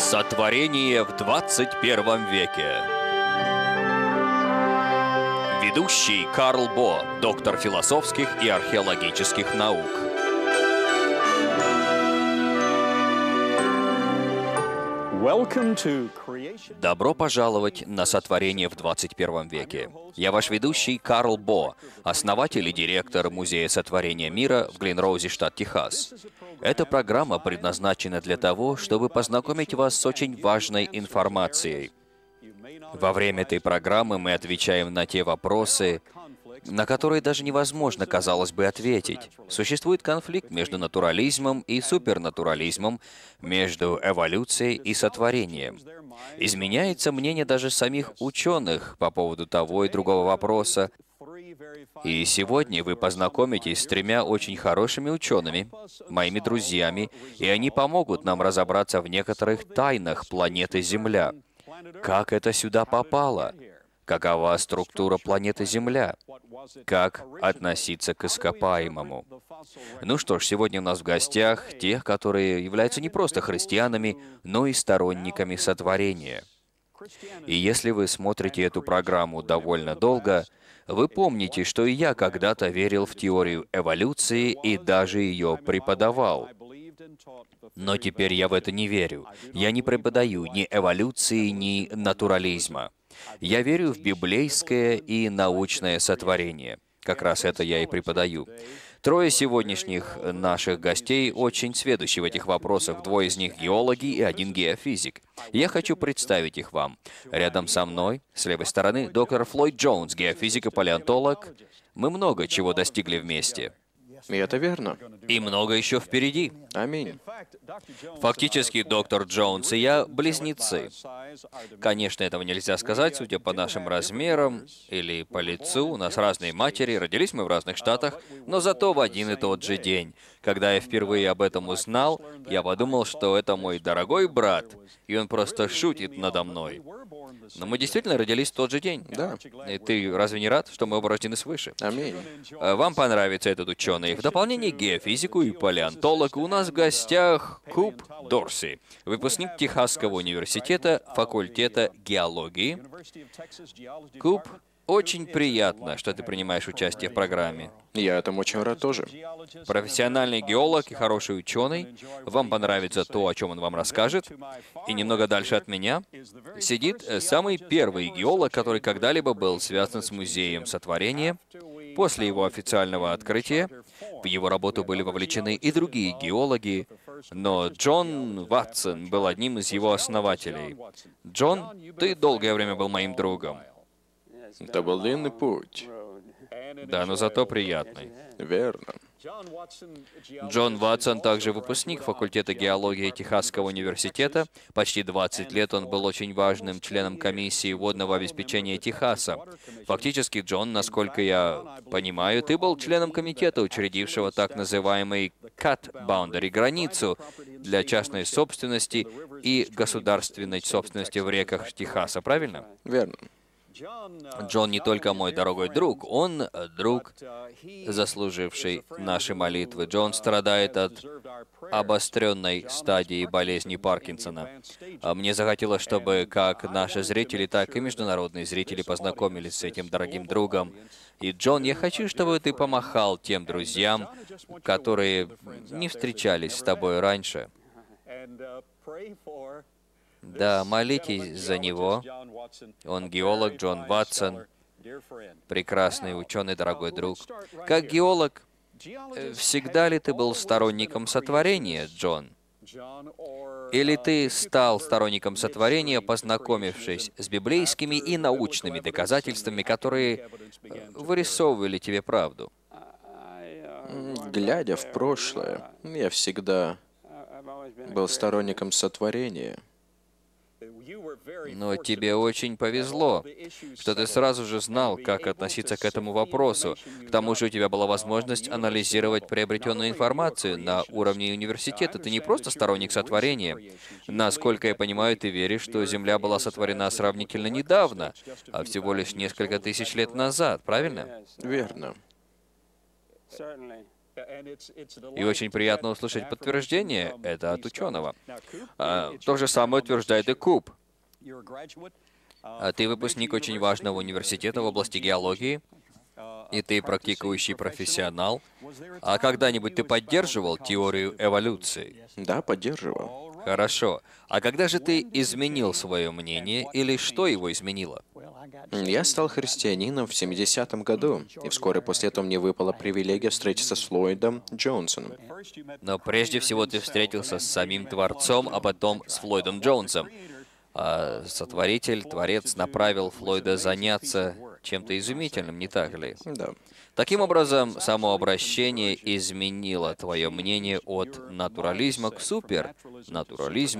Сотворение в 21 веке. Ведущий Карл Бо, доктор философских и археологических наук. Добро пожаловать на Сотворение в 21 веке. Я ваш ведущий Карл Бо, основатель и директор Музея Сотворения Мира в Глен-Роузе, штат Техас. Эта программа предназначена для того, чтобы познакомить вас с очень важной информацией. Во время этой программы мы отвечаем на те вопросы, на которые даже невозможно, казалось бы, ответить. Существует конфликт между натурализмом и супернатурализмом, между эволюцией и сотворением. Изменяется мнение даже самих ученых по поводу того и другого вопроса. И сегодня вы познакомитесь с тремя очень хорошими учеными, моими друзьями, и они помогут нам разобраться в некоторых тайнах планеты Земля. Как это сюда попало? Какова структура планеты Земля? Как относиться к ископаемому? Ну что ж, сегодня у нас в гостях те, которые являются не просто христианами, но и сторонниками сотворения. И если вы смотрите эту программу довольно долго, вы помните, что и я когда-то верил в теорию эволюции и даже ее преподавал. Но теперь я в это не верю. Я не преподаю ни эволюции, ни натурализма. Я верю в библейское и научное сотворение. Как раз это я и преподаю. Трое сегодняшних наших гостей очень сведущи в этих вопросах. Двое из них геологи и один геофизик. Я хочу представить их вам. Рядом со мной, с левой стороны, доктор Флойд Джонс, геофизик и палеонтолог. Мы много чего достигли вместе. И это верно. И много еще впереди. Аминь. Фактически, доктор Джонс и я близнецы. Конечно, этого нельзя сказать, судя по нашим размерам или по лицу. У нас разные матери, родились мы в разных штатах, но зато в один и тот же день. Когда я впервые об этом узнал, я подумал, что это мой дорогой брат, и он просто шутит надо мной. Но мы действительно родились в тот же день. Да. И ты разве не рад, что мы оба рождены свыше? Аминь. Вам понравится этот ученый. В дополнение к геофизику и палеонтологу у нас в гостях Куб Дорси, выпускник Техасского университета, факультета геологии. Куб, очень приятно, что ты принимаешь участие в программе. Я этому очень рад тоже. Профессиональный геолог и хороший ученый. Вам понравится то, о чем он вам расскажет. И немного дальше от меня сидит самый первый геолог, который когда-либо был связан с Музеем Сотворения. После его официального открытия в его работу были вовлечены и другие геологи, но Джон Ватсон был одним из его основателей. Джон, ты долгое время был моим другом. Это был длинный путь. Да, но зато приятный. Верно. Джон Ватсон также выпускник факультета геологии Техасского университета. Почти 20 лет он был очень важным членом комиссии водного обеспечения Техаса. Фактически, Джон, насколько я понимаю, ты был членом комитета, учредившего так называемый Cat Boundary, границу для частной собственности и государственной собственности в реках Техаса, правильно? Верно. Джон не только мой дорогой друг, он друг, заслуживший наши молитвы. Джон страдает от обостренной стадии болезни Паркинсона. Мне захотелось, чтобы как наши зрители, так и международные зрители познакомились с этим дорогим другом. И, Джон, я хочу, чтобы ты помахал тем друзьям, которые не встречались с тобой раньше. Да, молитесь за него. Он геолог Джон Ватсон, прекрасный ученый, дорогой друг. Как геолог, всегда ли ты был сторонником сотворения, Джон? Или ты стал сторонником сотворения, познакомившись с библейскими и научными доказательствами, которые вырисовывали тебе правду? Глядя в прошлое, я всегда был сторонником сотворения. Но тебе очень повезло, что ты сразу же знал, как относиться к этому вопросу. К тому же у тебя была возможность анализировать приобретенную информацию на уровне университета. Ты не просто сторонник сотворения. Насколько я понимаю, ты веришь, что Земля была сотворена сравнительно недавно, а всего лишь несколько тысяч лет назад, правильно? Верно. И очень приятно услышать подтверждение это от ученого. То же самое утверждает и Куб. Ты выпускник очень важного университета в области геологии, и ты практикующий профессионал. А когда-нибудь ты поддерживал теорию эволюции? Да, поддерживал. Хорошо. А когда же ты изменил свое мнение, или что его изменило? Я стал христианином в 70-м году, и вскоре после этого мне выпала привилегия встретиться с Флойдом Джонсоном. Но прежде всего ты встретился с самим Творцом, а потом с Флойдом Джонсом. А сотворитель, Творец направил Флойда заняться чем-то изумительным, не так ли? Да. Таким образом, самообращение изменило твое мнение от натурализма к супернатурализму,